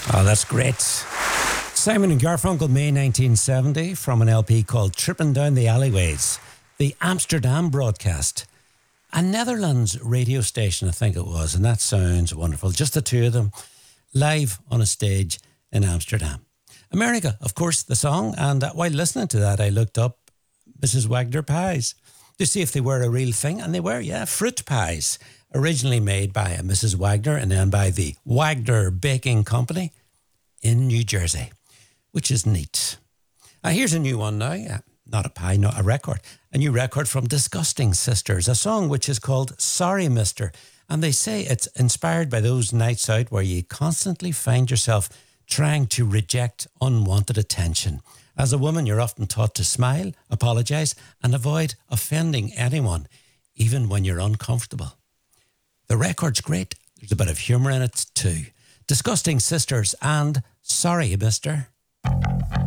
Oh, that's great. Simon and Garfunkel, May 1970, from an LP called Tripping Down the Alleyways. The Amsterdam broadcast. A Netherlands radio station, I think it was, and that sounds wonderful. Just the two of them, live on a stage in Amsterdam. America, of course, the song, and while listening to that, I looked up Mrs. Wagner pies to see if they were a real thing, and they were, yeah, fruit pies, originally made by a Mrs. Wagner and then by the Wagner Baking Company in New Jersey, which is neat. Here's a new one now, not a pie, not a record, a new record from Disgusting Sisters, a song which is called Sorry Mister, and they say it's inspired by those nights out where you constantly find yourself trying to reject unwanted attention. As a woman, you're often taught to smile, apologise, and avoid offending anyone, even when you're uncomfortable. The record's great. There's a bit of humour in it too. Disgusting Sisters and Sorry Mister.